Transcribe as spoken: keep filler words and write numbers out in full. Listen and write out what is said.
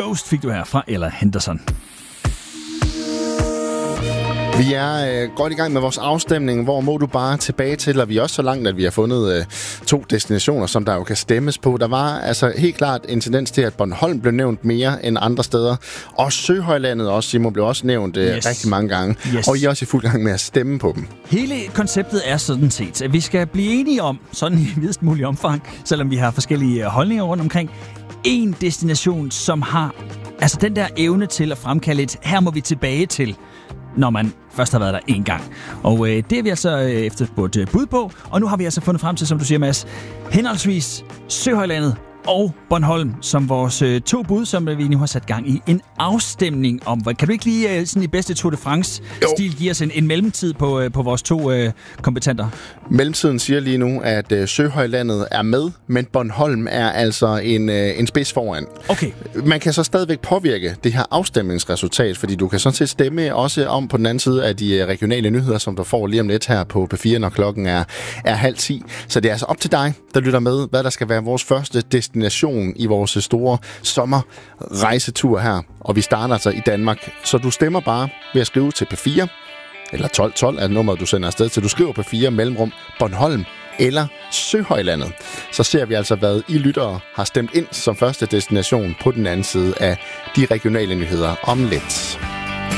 Ghost fik du her fra Ella Henderson. Vi er øh, godt i gang med vores afstemning. Hvor må du bare tilbage til? Og vi er også så langt, at vi har fundet øh, to destinationer, som der jo kan stemmes på. Der var altså helt klart en tendens til, at Bornholm blev nævnt mere end andre steder. Og Søhøjlandet også, Simon, blev også nævnt øh, yes. rigtig mange gange. Yes. Og I er også i fuld gang med at stemme på dem. Hele konceptet er sådan set, at vi skal blive enige om, sådan i videst mulig omfang, selvom vi har forskellige holdninger rundt omkring, en destination, som har altså den der evne til at fremkalde et, her må vi tilbage til, når man først har været der en gang. Og øh, det er vi altså øh, efterspurgt øh, bud på. Og nu har vi altså fundet frem til, som du siger, Mads, henholdsvis Søhøjlandet og Bornholm som vores øh, to bud, som vi nu har sat gang i en afstemning om. Kan du ikke lige øh, sådan i bedste Tour de France-stil give os en, en mellemtid på, øh, på vores to øh, kompetenter? Mellemtiden siger lige nu, at øh, Søhøjlandet er med, men Bornholm er altså en, øh, en spids foran. Okay. Man kan så stadigvæk påvirke det her afstemningsresultat, fordi du kan sådan set stemme også om på den anden side af de regionale nyheder, som du får lige om lidt her på P fire, når klokken er, er halv ti. Så det er altså op til dig, der lytter med, hvad der skal være vores første destination i vores store sommerrejsetur her. Og vi starter altså i Danmark. Så du stemmer bare ved at skrive til P fire, eller tolv tolv er nummeret, du sender afsted til. Du skriver P fire mellemrum Bornholm eller Søhøjlandet. Så ser vi altså, hvad I lyttere har stemt ind som første destination på den anden side af de regionale nyheder om lidt.